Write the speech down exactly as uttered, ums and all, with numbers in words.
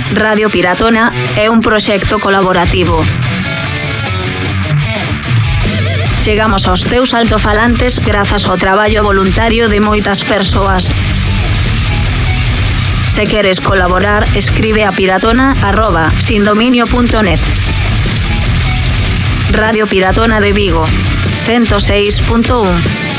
Radio Piratona é un proxecto colaborativo. Chegamos aos teus altofalantes grazas ao traballo voluntario de moitas persoas. Se queres colaborar, escribe a piratona arroba sindominio punto net. Radio Piratona de Vigo, ciento seis punto un.